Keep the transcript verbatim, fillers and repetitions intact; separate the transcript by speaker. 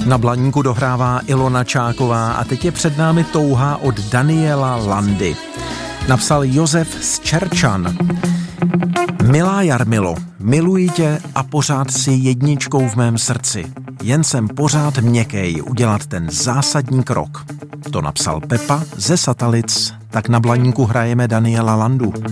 Speaker 1: Na Blaníku dohrává Ilona Čáková a teď je před námi touha od Daniela Landy. Napsal Josef z Čerčan. Milá Jarmilo, miluji tě a pořád si jedničkou v mém srdci. Jen jsem pořád měkkej udělat ten zásadní krok. To napsal Pepa ze Satalic, tak na Blaníku hrajeme Daniela Landu.